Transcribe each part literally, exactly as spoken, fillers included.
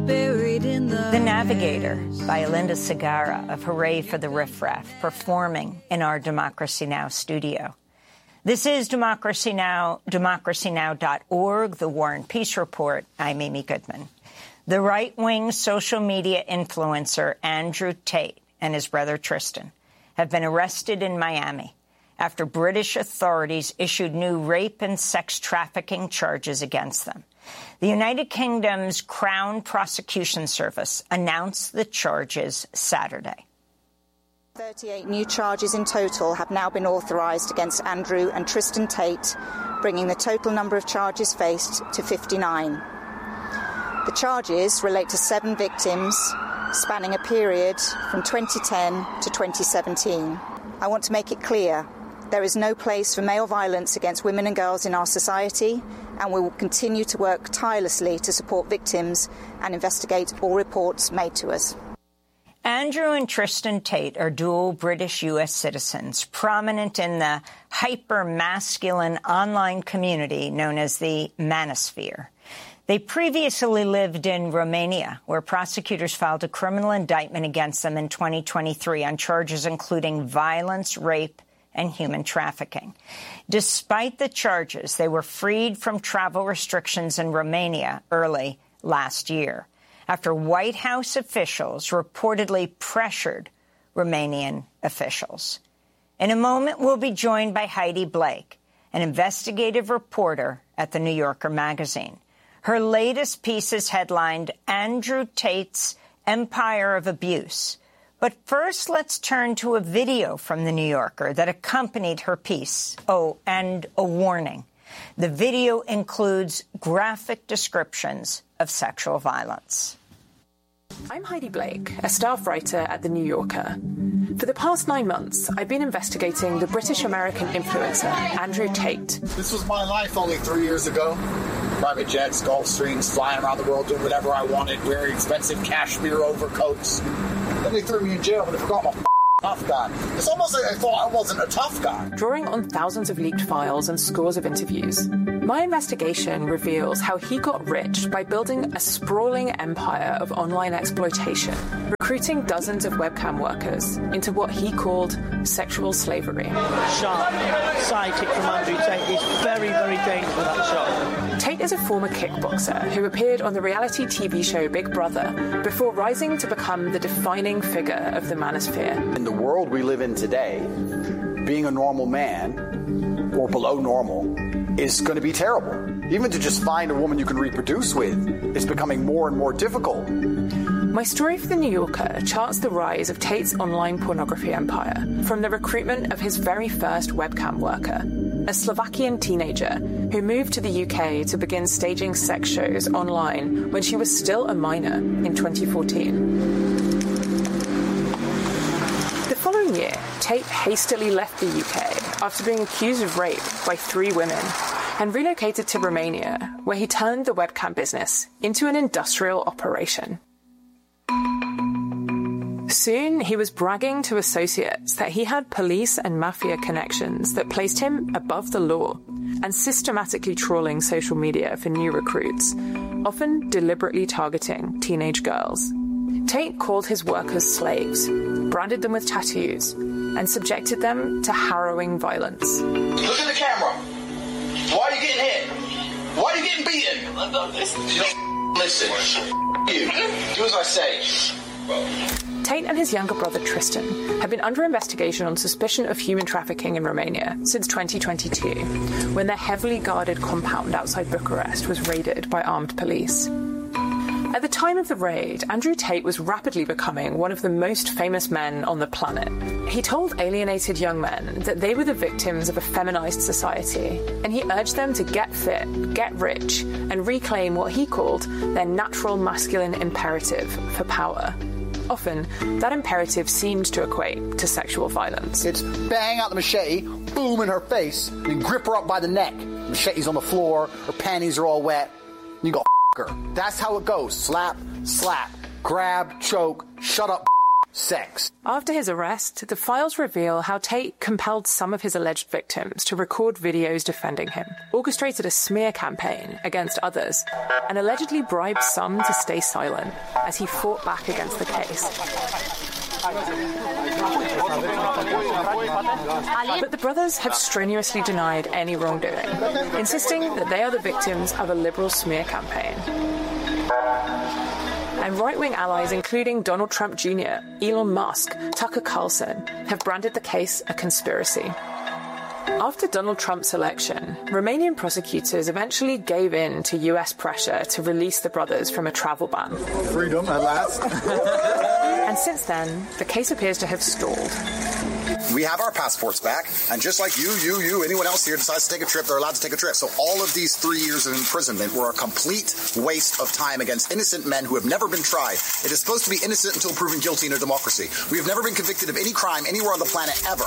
buried in the The Navigator by Linda Segarra of Hooray for the Riff Raff, performing in our Democracy Now! Studio. This is Democracy Now!, democracy now dot org, the War and Peace Report. I'm Amy Goodman. The right-wing social media influencer Andrew Tate and his brother Tristan have been arrested in Miami after British authorities issued new rape and sex trafficking charges against them. The United Kingdom's Crown Prosecution Service announced the charges Saturday. thirty-eight new charges in total have now been authorised against Andrew and Tristan Tate, bringing the total number of charges faced to fifty-nine. The charges relate to seven victims, spanning a period from twenty ten to twenty seventeen. I want to make it clear, there is no place for male violence against women and girls in our society, and we will continue to work tirelessly to support victims and investigate all reports made to us. Andrew and Tristan Tate are dual British U S citizens, prominent in the hyper-masculine online community known as the Manosphere. They previously lived in Romania, where prosecutors filed a criminal indictment against them in twenty twenty-three on charges including violence, rape, and human trafficking. Despite the charges, they were freed from travel restrictions in Romania early last year, after White House officials reportedly pressured Romanian officials. In a moment, we'll be joined by Heidi Blake, an investigative reporter at The New Yorker magazine. Her latest piece is headlined, Andrew Tate's Empire of Abuse. But first, let's turn to a video from The New Yorker that accompanied her piece. Oh, and a warning. The video includes graphic descriptions of sexual violence. I'm Heidi Blake, a staff writer at The New Yorker. For the past nine months, I've been investigating the British-American influencer, Andrew Tate. This was my life only three years ago. Private jets, Gulfstreams, flying around the world, doing whatever I wanted, wearing expensive cashmere overcoats. Then they threw me in jail, but they forgot my f- tough guy. It's almost like I thought I wasn't a tough guy. Drawing on thousands of leaked files and scores of interviews, my investigation reveals how he got rich by building a sprawling empire of online exploitation, recruiting dozens of webcam workers into what he called sexual slavery. Sharp sidekick from Andrew Tate is very, very dangerous with that shot. Tate is a former kickboxer who appeared on the reality T V show Big Brother before rising to become the defining figure of the Manosphere. In the world we live in today, being a normal man or below normal is going to be terrible. Even to just find a woman you can reproduce with is becoming more and more difficult. My story for The New Yorker charts the rise of Tate's online pornography empire, from the recruitment of his very first webcam worker, a Slovakian teenager who moved to the U K to begin staging sex shows online when she was still a minor in twenty fourteen. The following year, Tate hastily left the U K after being accused of rape by three women and relocated to Romania, where he turned the webcam business into an industrial operation. Soon, he was bragging to associates that he had police and mafia connections that placed him above the law and systematically trawling social media for new recruits, often deliberately targeting teenage girls. Tate called his workers slaves, branded them with tattoos, and subjected them to harrowing violence. Look at the camera. Why are you getting hit? Why are you getting beaten? You don't listen. You. Do as I say. Tate and his younger brother Tristan have been under investigation on suspicion of human trafficking in Romania since twenty twenty-two, when their heavily guarded compound outside Bucharest was raided by armed police. At the time of the raid, Andrew Tate was rapidly becoming one of the most famous men on the planet. He told alienated young men that they were the victims of a feminized society, and he urged them to get fit, get rich, and reclaim what he called their natural masculine imperative for power. Often, that imperative seemed to equate to sexual violence. It's bang out the machete, boom in her face, and then grip her up by the neck. The machete's on the floor, her panties are all wet, and you go, f*** her. That's how it goes. Slap, slap, grab, choke, shut up, sex. After his arrest, the files reveal how Tate compelled some of his alleged victims to record videos defending him, orchestrated a smear campaign against others, and allegedly bribed some to stay silent as he fought back against the case. But the brothers have strenuously denied any wrongdoing, insisting that they are the victims of a liberal smear campaign. And right-wing allies, including Donald Trump Junior, Elon Musk, Tucker Carlson, have branded the case a conspiracy. After Donald Trump's election, Romanian prosecutors eventually gave in to U S pressure to release the brothers from a travel ban. Freedom at last. And since then, the case appears to have stalled. We have our passports back, and just like you, you, you, anyone else here decides to take a trip, they're allowed to take a trip. So all of these three years of imprisonment were a complete waste of time against innocent men who have never been tried. It is supposed to be innocent until proven guilty in a democracy. We have never been convicted of any crime anywhere on the planet ever.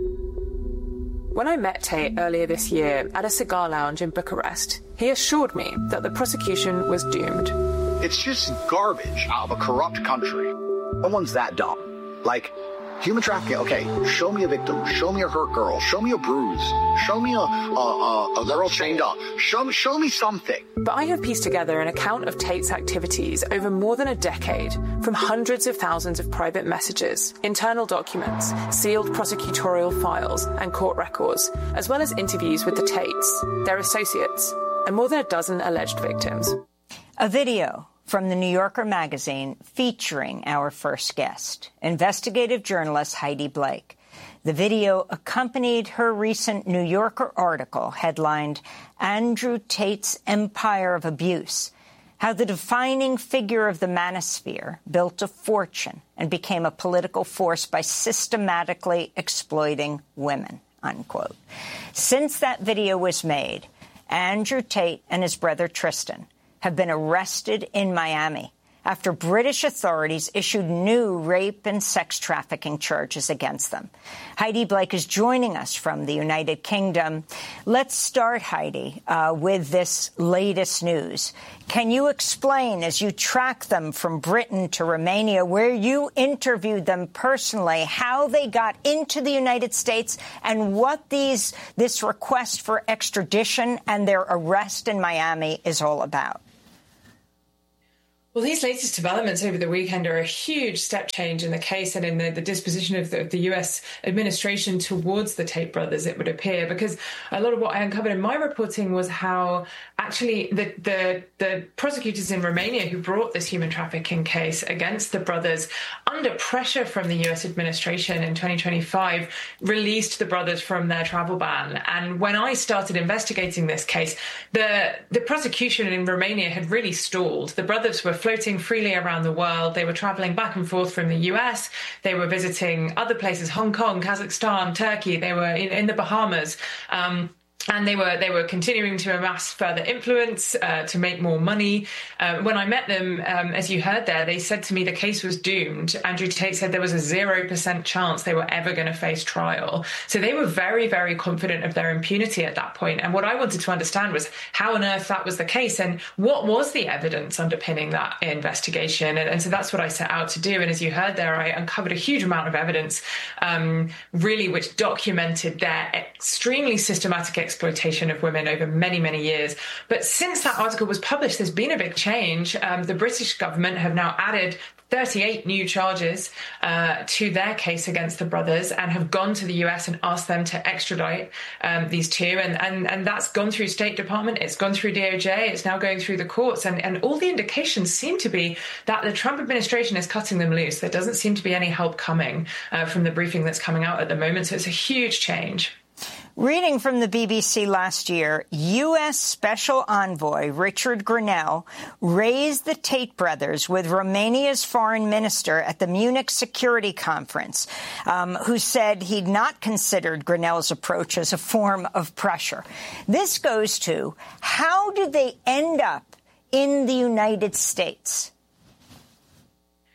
When I met Tate earlier this year at a cigar lounge in Bucharest, he assured me that the prosecution was doomed. It's just garbage out of a corrupt country. No one's that dumb. Like, human trafficking, okay, show me a victim, show me a hurt girl, show me a bruise, show me a, a, a, a girl chained up, show me, show me something. But I have pieced together an account of Tate's activities over more than a decade from hundreds of thousands of private messages, internal documents, sealed prosecutorial files and court records, as well as interviews with the Tates, their associates, and more than a dozen alleged victims. A video from the New Yorker magazine featuring our first guest, investigative journalist Heidi Blake. The video accompanied her recent New Yorker article headlined Andrew Tate's Empire of Abuse, how the defining figure of the manosphere built a fortune and became a political force by systematically exploiting women, unquote. Since that video was made, Andrew Tate and his brother Tristan have been arrested in Miami after British authorities issued new rape and sex trafficking charges against them. Heidi Blake is joining us from the United Kingdom. Let's start, Heidi, uh, with this latest news. Can you explain, as you track them from Britain to Romania, where you interviewed them personally, how they got into the United States and what these this request for extradition and their arrest in Miami is all about? Well, these latest developments over the weekend are a huge step change in the case and in the, the disposition of the, the U S administration towards the Tate brothers, it would appear, because a lot of what I uncovered in my reporting was how actually the, the, the prosecutors in Romania who brought this human trafficking case against the brothers, under pressure from the U S administration in twenty twenty-five, released the brothers from their travel ban. And when I started investigating this case, the, the prosecution in Romania had really stalled. The brothers were floating freely around the world. They were traveling back and forth from the U S. They were visiting other places, Hong Kong, Kazakhstan, Turkey. They were in, in the Bahamas. Um, And they were they were continuing to amass further influence, uh, to make more money. Uh, when I met them, um, as you heard there, they said to me the case was doomed. Andrew Tate said there was a zero percent chance they were ever going to face trial. So they were very, very confident of their impunity at that point. And what I wanted to understand was how on earth that was the case and what was the evidence underpinning that investigation. And, and so that's what I set out to do. And as you heard there, I uncovered a huge amount of evidence, um, really, which documented their extremely systematic exploitation of women over many, many years. But since that article was published, there's been a big change. Um, the British government have now added thirty-eight new charges uh, to their case against the brothers and have gone to the U S and asked them to extradite um, these two. And, and, and that's gone through State Department. It's gone through D O J. It's now going through the courts. And, and all the indications seem to be that the Trump administration is cutting them loose. There doesn't seem to be any help coming uh, from the briefing that's coming out at the moment. So it's a huge change. Reading from the B B C last year, U S Special Envoy Richard Grenell raised the Tate brothers with Romania's foreign minister at the Munich Security Conference, um, who said he'd not considered Grenell's approach as a form of pressure. This goes to, how did they end up in the United States?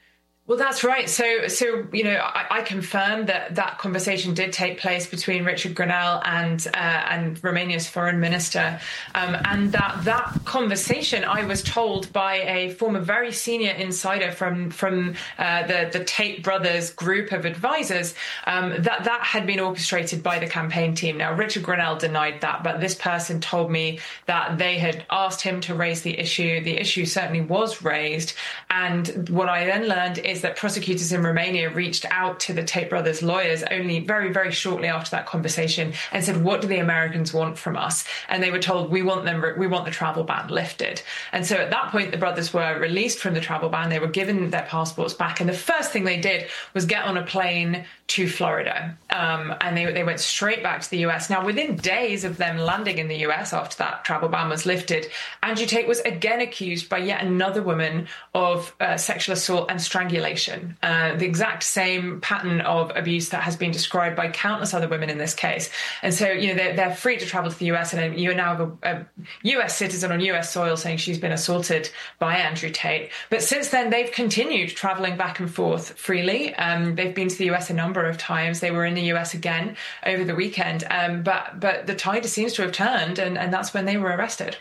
Well, that's right. So, so you know, I, I confirm that that conversation did take place between Richard Grenell and uh, and Romania's foreign minister, um, and that that conversation, I was told by a former very senior insider from from uh, the the Tate brothers group of advisors, um, that that had been orchestrated by the campaign team. Now, Richard Grenell denied that, but this person told me that they had asked him to raise the issue. The issue certainly was raised, and what I then learned is that prosecutors in Romania reached out to the Tate brothers' lawyers only very, very shortly after that conversation and said, what do the Americans want from us? And they were told, we want them, we want the travel ban lifted. And so at that point, the brothers were released from the travel ban. They were given their passports back. And the first thing they did was get on a plane to Florida. Um, and they, they went straight back to the U S. Now, within days of them landing in the U S after that travel ban was lifted, Andrew Tate was again accused by yet another woman of uh, sexual assault and strangulation. Uh, the exact same pattern of abuse that has been described by countless other women in this case. And so, you know, they're, they're free to travel to the U S, and you now have a, a U S citizen on U S soil saying she's been assaulted by Andrew Tate. But since then, they've continued traveling back and forth freely. Um, they've been to the U S a number of times. They were in the U S again over the weekend. Um, but but the tide seems to have turned, and, and that's when they were arrested.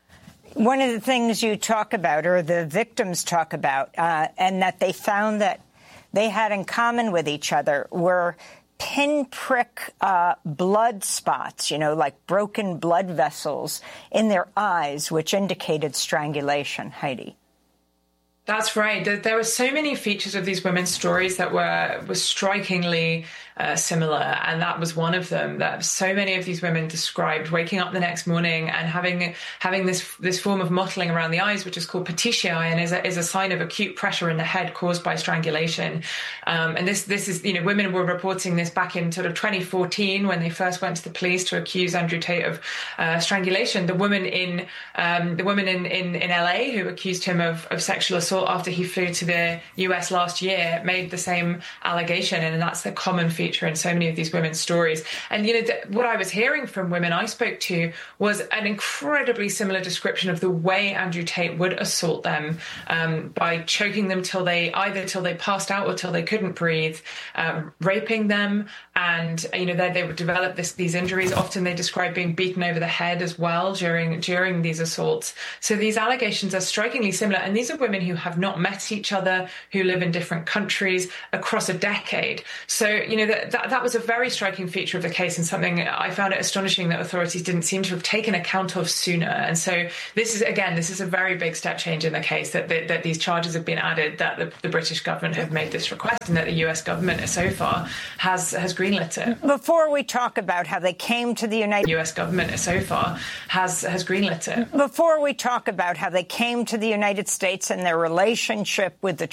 One of the things you talk about, or the victims talk about, uh, and that they found that they had in common with each other were pinprick uh, blood spots, you know, like broken blood vessels in their eyes, which indicated strangulation. Heidi. That's right. There were so many features of these women's stories that were, were strikingly uh, similar, and that was one of them. That so many of these women described waking up the next morning and having having this this form of mottling around the eyes, which is called petechiae, and is a, is a sign of acute pressure in the head caused by strangulation. Um, and this this is, you know, women were reporting this back in sort of twenty fourteen when they first went to the police to accuse Andrew Tate of uh, strangulation. The woman in um, the woman in, in, in L A who accused him of, of sexual assault after he flew to the U S last year made the same allegation, and that's the common feature in so many of these women's stories. And, you know, th- what I was hearing from women I spoke to was an incredibly similar description of the way Andrew Tate would assault them, um, by choking them till they either till they passed out or till they couldn't breathe, um, raping them, and, you know, they, they would develop this, these injuries. Often they describe being beaten over the head as well during during these assaults. So these allegations are strikingly similar, and these are women who have not met each other, who live in different countries across a decade. So, you know, that, that, that was a very striking feature of the case, and something I found it astonishing that authorities didn't seem to have taken account of sooner. And so this is, again, this is a very big step change in the case, that, that, that these charges have been added, that the, the British government have made this request, and that the U S government so far has, has greenlit it. Before we talk about how they came to the United U S government so far has, has greenlit it. Before we talk about how they came to the United States and their relationship with the